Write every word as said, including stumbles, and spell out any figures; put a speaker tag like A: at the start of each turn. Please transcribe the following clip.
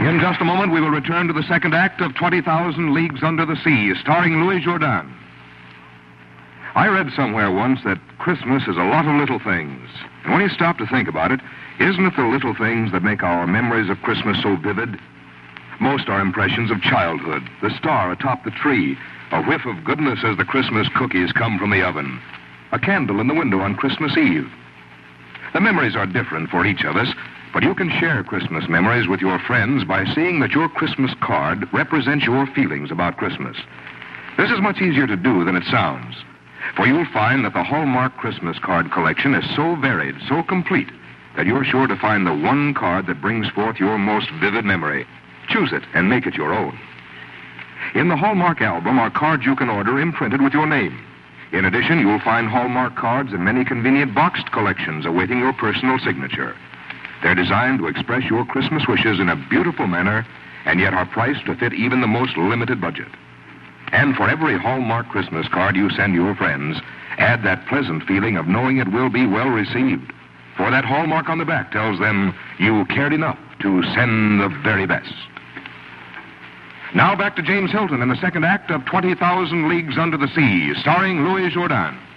A: In just a moment, we will return to the second act of twenty thousand Leagues Under the Sea, starring Louis Jourdan. I read somewhere once that Christmas is a lot of little things. And when you stop to think about it, isn't it the little things that make our memories of Christmas so vivid? Most are impressions of childhood, the star atop the tree, a whiff of goodness as the Christmas cookies come from the oven, a candle in the window on Christmas Eve. The memories are different for each of us, but you can share Christmas memories with your friends by seeing that your Christmas card represents your feelings about Christmas. This is much easier to do than it sounds, for you'll find that the Hallmark Christmas card collection is so varied, so complete, that you're sure to find the one card that brings forth your most vivid memory. Choose it and make it your own. In the Hallmark album are cards you can order imprinted with your name. In addition, you'll find Hallmark cards in many convenient boxed collections awaiting your personal signature. They're designed to express your Christmas wishes in a beautiful manner, and yet are priced to fit even the most limited budget. And for every Hallmark Christmas card you send your friends, add that pleasant feeling of knowing it will be well received. For that Hallmark on the back tells them you cared enough to send the very best. Now back to James Hilton in the second act of twenty thousand Leagues Under the Sea, starring Louis Jourdan.